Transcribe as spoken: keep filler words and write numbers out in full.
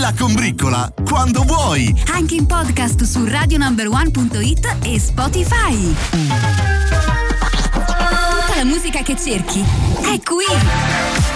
La combriccola, quando vuoi. Anche in podcast su radio number one punto it e Spotify. Tutta la musica che cerchi è qui.